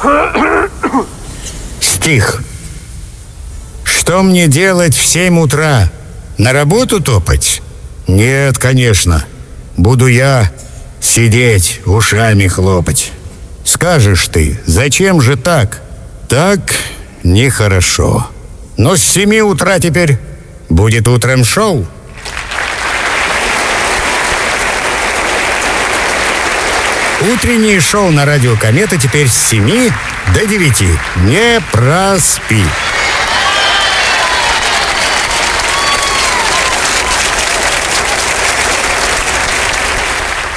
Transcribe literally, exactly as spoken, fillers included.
Стих. Что мне делать в семь утра? На работу топать? Нет, конечно. Буду я сидеть, ушами хлопать. Скажешь ты, зачем же так? Так нехорошо. Но с семи утра теперь будет утром шоу. Утреннее шоу на радио «Комета» теперь с семи до девяти. Не проспи.